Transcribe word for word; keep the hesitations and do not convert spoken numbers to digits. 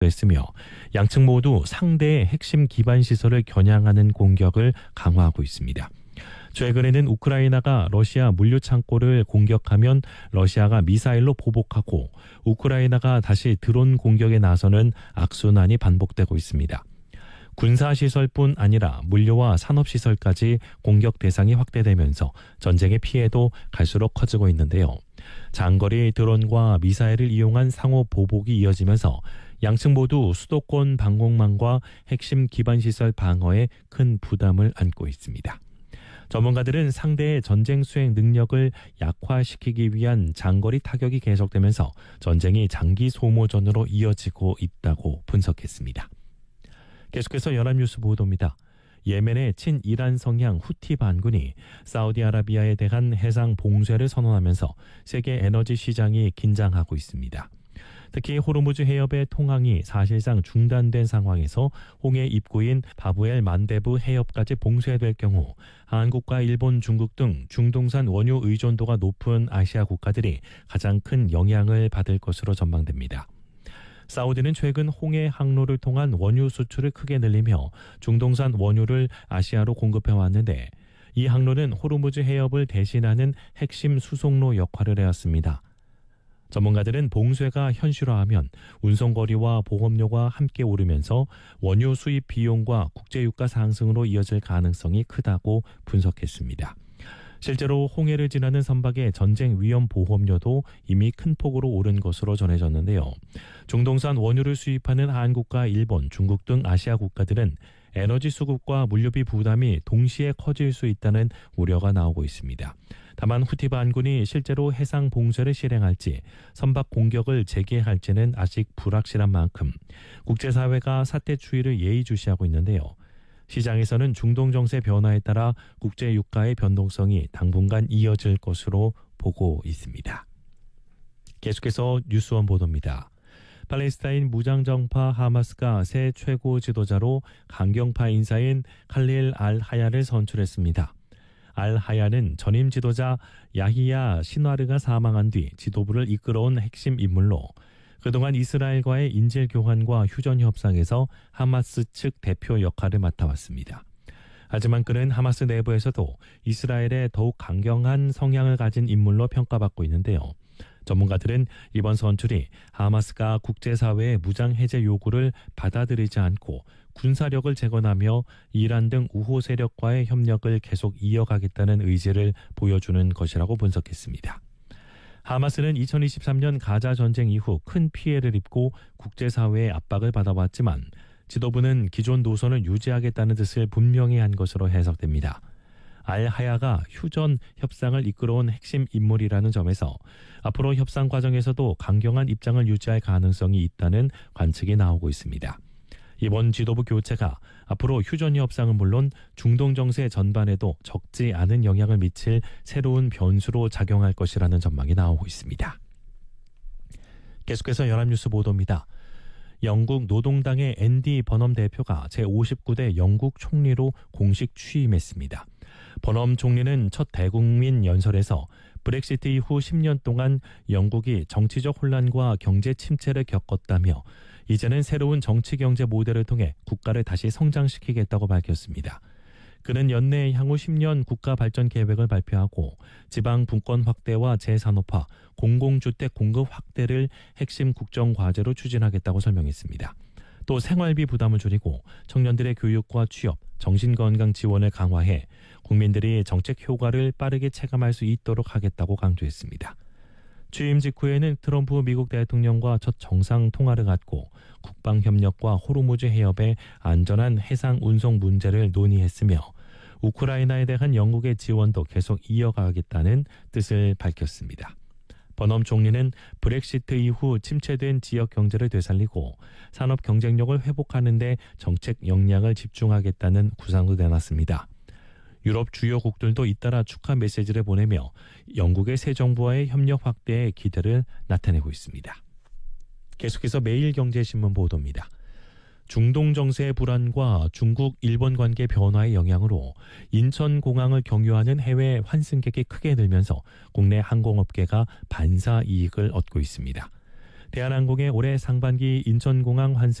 했으며 양측 모두 상대의 핵심 기반 시설을 겨냥하는 공격을 강화하고 있습니다. 최근에는 우크라이나가 러시아 물류 창고를 공격하면 러시아가 미사일로 보복하고 우크라이나가 다시 드론 공격에 나서는 악순환이 반복되고 있습니다. 군사시설뿐 아니라 물류와 산업시설까지 공격 대상이 확대되면서 전쟁의 피해도 갈수록 커지고 있는데요. 장거리 드론과 미사일을 이용한 상호 보복이 이어지면서 양측 모두 수도권 방공망과 핵심 기반시설 방어에 큰 부담을 안고 있습니다. 전문가들은 상대의 전쟁 수행 능력을 약화시키기 위한 장거리 타격이 계속되면서 전쟁이 장기 소모전으로 이어지고 있다고 분석했습니다. 계속해서 연합뉴스 보도입니다. 예멘의 친이란 성향 후티 반군이 사우디아라비아에 대한 해상 봉쇄를 선언하면서 세계 에너지 시장이 긴장하고 있습니다. 특히 호르무즈 해협의 통항이 사실상 중단된 상황에서 홍해 입구인 바브엘 만데브 해협까지 봉쇄될 경우 한국과 일본, 중국 등 중동산 원유 의존도가 높은 아시아 국가들이 가장 큰 영향을 받을 것으로 전망됩니다. 사우디는 최근 홍해 항로를 통한 원유 수출을 크게 늘리며 중동산 원유를 아시아로 공급해 왔는데 이 항로는 호르무즈 해협을 대신하는 핵심 수송로 역할을 해왔습니다. 전문가들은 봉쇄가 현실화하면 운송거리와 보험료가 함께 오르면서 원유 수입 비용과 국제유가 상승으로 이어질 가능성이 크다고 분석했습니다. 실제로 홍해를 지나는 선박의 전쟁 위험 보험료도 이미 큰 폭으로 오른 것으로 전해졌는데요. 중동산 원유를 수입하는 한국과 일본, 중국 등 아시아 국가들은 에너지 수급과 물류비 부담이 동시에 커질 수 있다는 우려가 나오고 있습니다. 다만 후티 반군이 실제로 해상 봉쇄를 실행할지 선박 공격을 재개할지는 아직 불확실한 만큼 국제사회가 사태 추이를 예의주시하고 있는데요. 시장에서는 중동 정세 변화에 따라 국제 유가의 변동성이 당분간 이어질 것으로 보고 있습니다. 계속해서 뉴스원 보도입니다. 팔레스타인 무장정파 하마스가 새 최고 지도자로 강경파 인사인 칼릴 알 하야를 선출했습니다. 알 하야는 전임 지도자 야히야 시나르가 사망한 뒤 지도부를 이끌어온 핵심 인물로 그동안 이스라엘과의 인질 교환과 휴전 협상에서 하마스 측 대표 역할을 맡아왔습니다. 하지만 그는 하마스 내부에서도 이스라엘에 더욱 강경한 성향을 가진 인물로 평가받고 있는데요. 전문가들은 이번 선출이 하마스가 국제사회의 무장 해제 요구를 받아들이지 않고 군사력을 재건하며 이란 등 우호 세력과의 협력을 계속 이어가겠다는 의지를 보여주는 것이라고 분석했습니다. 하마스는 이천이십삼 년 가자 전쟁 이후 큰 피해를 입고 국제사회의 압박을 받아왔지만 지도부는 기존 노선을 유지하겠다는 뜻을 분명히 한 것으로 해석됩니다. 알 하야가 휴전 협상을 이끌어온 핵심 인물이라는 점에서 앞으로 협상 과정에서도 강경한 입장을 유지할 가능성이 있다는 관측이 나오고 있습니다. 이번 지도부 교체가 앞으로 휴전 협상은 물론 중동 정세 전반에도 적지 않은 영향을 미칠 새로운 변수로 작용할 것이라는 전망이 나오고 있습니다. 계속해서 연합뉴스 보도입니다. 영국 노동당의 앤디 버넘 대표가 제오십구 대 영국 총리로 공식 취임했습니다. 버넘 총리는 첫 대국민 연설에서 브렉시트 이후 십 년 동안 영국이 정치적 혼란과 경제 침체를 겪었다며 이제는 새로운 정치 경제 모델을 통해 국가를 다시 성장시키겠다고 밝혔습니다. 그는 연내 향후 십 년 국가 발전 계획을 발표하고 지방 분권 확대와 재산업화, 공공주택 공급 확대를 핵심 국정 과제로 추진하겠다고 설명했습니다. 또 생활비 부담을 줄이고 청년들의 교육과 취업, 정신건강 지원을 강화해 국민들이 정책 효과를 빠르게 체감할 수 있도록 하겠다고 강조했습니다. 취임 직후에는 트럼프 미국 대통령과 첫 정상 통화를 갖고 국방협력과 호르무즈 해협의 안전한 해상 운송 문제를 논의했으며 우크라이나에 대한 영국의 지원도 계속 이어가겠다는 뜻을 밝혔습니다. 버넘 총리는 브렉시트 이후 침체된 지역 경제를 되살리고 산업 경쟁력을 회복하는 데 정책 역량을 집중하겠다는 구상도 내놨습니다. 유럽 주요국들도 잇따라 축하 메시지를 보내며 영국의 새 정부와의 협력 확대에 기대를 나타내고 있습니다. 계속해서 매일경제신문 보도입니다. 중동 정세의 불안과 중국, 일본 관계 변화의 영향으로 인천공항을 경유하는 해외 환승객이 크게 늘면서 국내 항공업계가 반사 이익을 얻고 있습니다. 대한항공의 올해 상반기 인천공항 환승